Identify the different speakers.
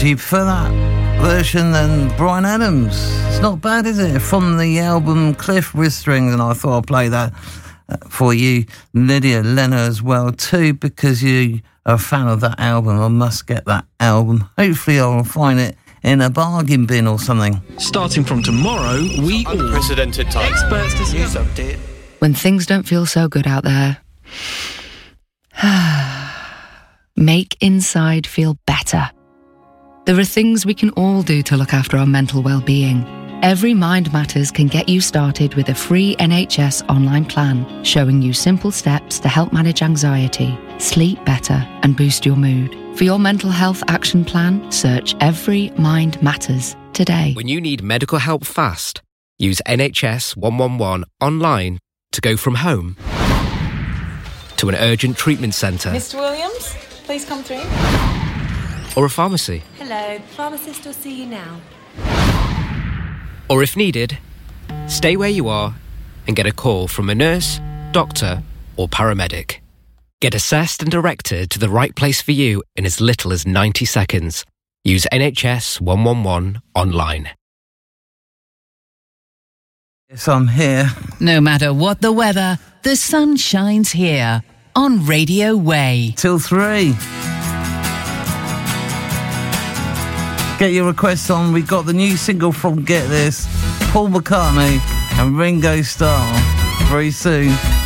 Speaker 1: Do you prefer that version than Bryan Adams? It's not bad, is it? From the album Cliff with Strings, and I thought I'd play that for you, Lydia Lenner, as well, too, because you are a fan of that album. I must get that album. Hopefully I'll find it in a bargain bin or something.
Speaker 2: Starting from tomorrow, we
Speaker 3: unprecedented time.
Speaker 2: Experts to news update.
Speaker 4: When things don't feel so good out there, make inside feel better. There are things we can all do to look after our mental well-being. Every Mind Matters can get you started with a free NHS online plan, showing you simple steps to help manage anxiety, sleep better, and boost your mood. For your mental health action plan, search Every Mind Matters today.
Speaker 5: When you need medical help fast, use NHS 111 online to go from home to an urgent treatment centre.
Speaker 6: Mr. Williams, please come through.
Speaker 5: Or a pharmacy.
Speaker 6: Hello, the pharmacist will see you now.
Speaker 5: Or if needed, stay where you are and get a call from a nurse, doctor or paramedic. Get assessed and directed to the right place for you in as little as 90 seconds. Use NHS 111 online.
Speaker 1: Yes, I'm here.
Speaker 7: No matter what the weather, the sun shines here on Radio Way.
Speaker 1: Till 3. Get your requests on. We got the new single from Get This, Paul McCartney and Ringo Starr very soon.